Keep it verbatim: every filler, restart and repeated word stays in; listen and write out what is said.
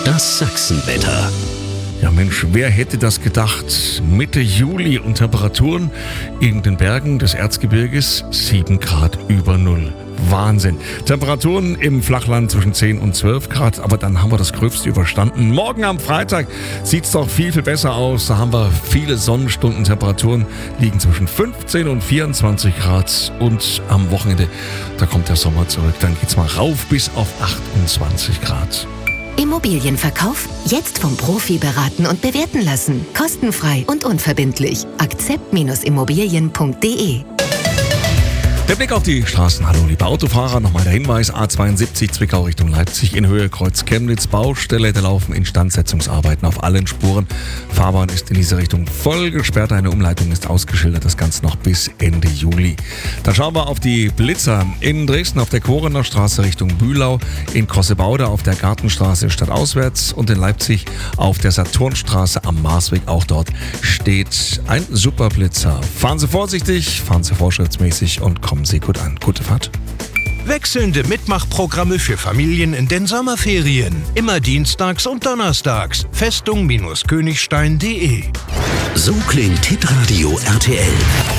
Das Sachsenwetter. Ja Mensch, wer hätte das gedacht? Mitte Juli und Temperaturen in den Bergen des Erzgebirges sieben Grad über Null. Wahnsinn. Temperaturen im Flachland zwischen zehn und zwölf Grad, aber dann haben wir das Gröbste überstanden. Morgen am Freitag sieht es doch viel, viel besser aus. Da haben wir viele Sonnenstunden. Temperaturen liegen zwischen fünfzehn und vierundzwanzig Grad. Und am Wochenende, da kommt der Sommer zurück. Dann geht's mal rauf bis auf achtundzwanzig Grad. Immobilienverkauf? Jetzt vom Profi beraten und bewerten lassen. Kostenfrei und unverbindlich. akzept Immobilien punkt de. Der Blick auf die Straßen. Hallo, liebe Autofahrer. Nochmal der Hinweis. A zweiundsiebzig Zwickau Richtung Leipzig in Höhe Kreuz Chemnitz. Baustelle. Da laufen Instandsetzungsarbeiten auf allen Spuren. Fahrbahn ist in diese Richtung voll gesperrt. Eine Umleitung ist ausgeschildert. Das Ganze noch bis Ende Juli. Dann schauen wir auf die Blitzer. In Dresden auf der Korener Straße Richtung Bühlau. In Kossebaude auf der Gartenstraße stadtauswärts. Und in Leipzig auf der Saturnstraße am Marsweg. Auch dort steht ein Superblitzer. Fahren Sie vorsichtig, fahren Sie vorschriftsmäßig und kommen Sie gut an. Gute Fahrt. Wechselnde Mitmachprogramme für Familien in den Sommerferien. Immer dienstags und donnerstags. Festung Königstein punkt de. So klingt Hitradio R T L.